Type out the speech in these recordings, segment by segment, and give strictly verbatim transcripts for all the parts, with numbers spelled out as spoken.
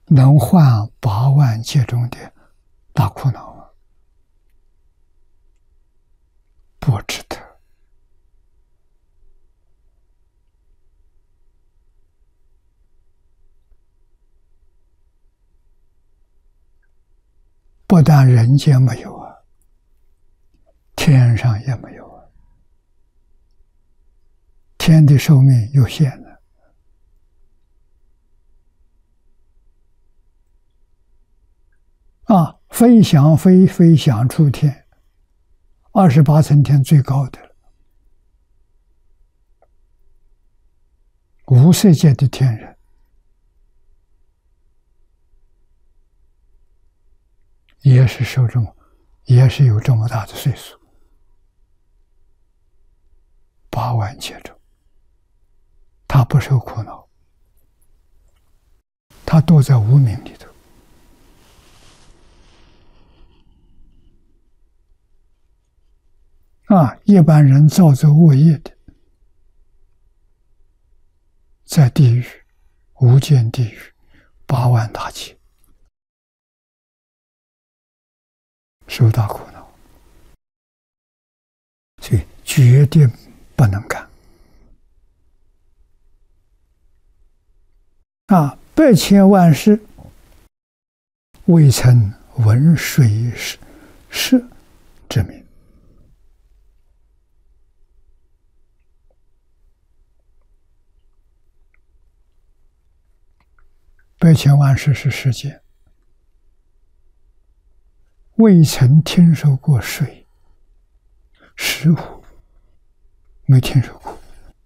能换八万劫中的大苦恼吗？不值得。不但人间没有啊，天上也没有啊。天的寿命有限的，啊，飞翔飞飞翔出天，二十八层天最高的了，无色界的天人，也是受这么，也是有这么大的岁数，八万劫中，他不受苦恼，他都在无明里头。啊，一般人造作恶业的，在地狱，无间地狱，八万大劫，受大苦恼，所以决定不能干。啊，百千万世未曾闻水是是之名。百千万世是世界，未曾听说过水，石湖没听说过。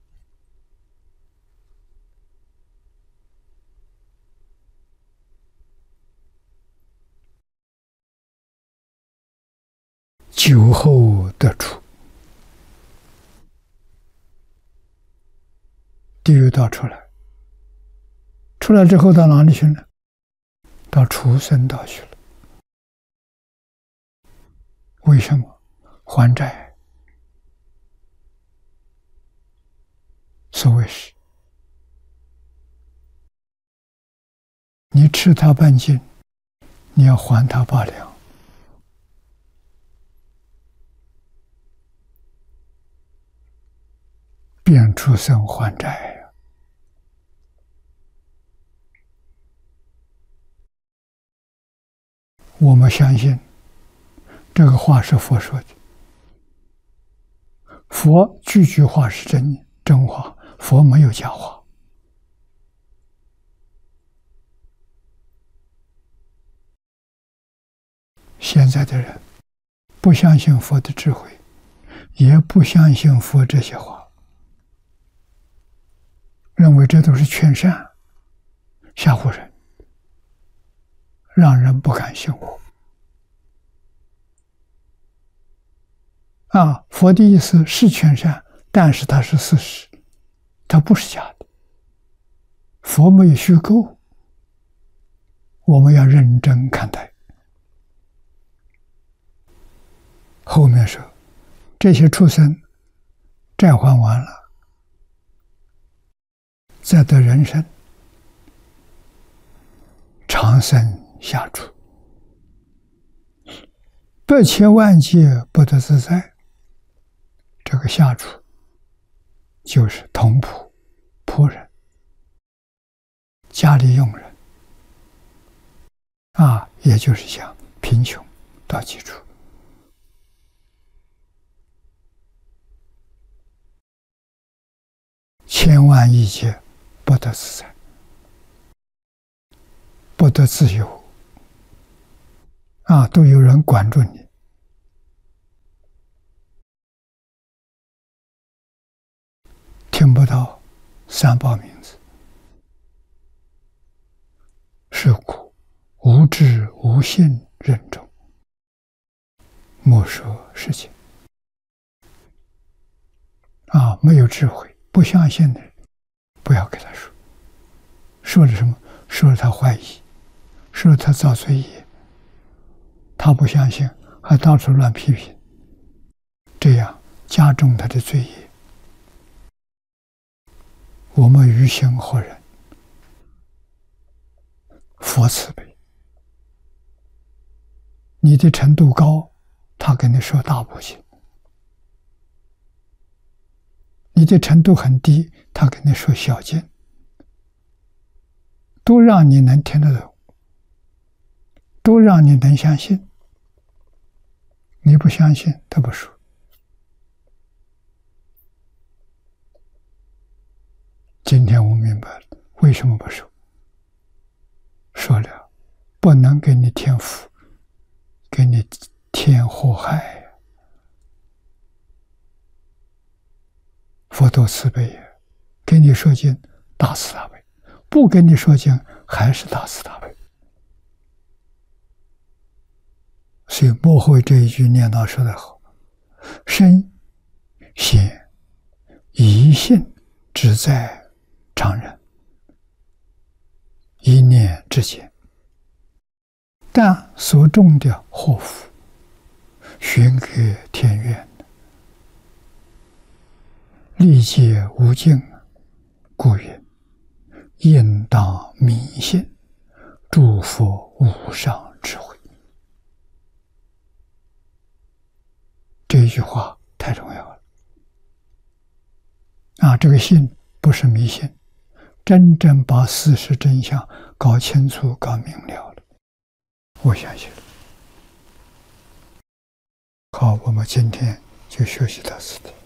酒后得出，地狱道出来。出来之后到哪里去呢？到畜生道去了。为什么？还债。所谓是，你吃他半斤，你要还他八两。变畜生还债。我们相信这个话是佛说的，佛句句话是真真话，佛没有假话。现在的人不相信佛的智慧，也不相信佛这些话，认为这都是劝善，吓唬人，让人不敢信我。啊，佛的意思是劝善，但是它是事实，它不是假的。佛没有虚构，我们要认真看待。后面说，这些畜生债还完了，再得人身，长生下处，百千万劫不得自在。这个下处就是童仆、仆人、家里佣人啊，也就是讲贫穷到极处。千万亿劫不得自在，不得自由啊，都有人管住你。听不到三宝名字，是故无智无信人众，莫说世情。啊，没有智慧，不相信的人，不要给他说。说了什么？说了他怀疑，说了他造罪业，他不相信，还到处乱批评，这样加重他的罪业。我们于心何忍？ 佛慈悲。你的程度高，他跟你说大部经；你的程度很低，他跟你说小经，都让你能听得懂，都让你能相信。你不相信，他不说。今天我明白了，为什么不说？说了，不能给你添福，给你添祸害。佛陀慈悲呀，给你说经，大慈大悲；不给你说经，还是大慈大悲。所以幕后这一句念叨说得好：身显一性只在常人，一念之间，但所种的祸福，寻给天愿，历劫无尽，故云应当明信，诸佛无上智慧。这句话太重要了啊！这个信不是迷信，真正把事实真相搞清楚、搞明了了，我相信。好，我们今天就学习到此地。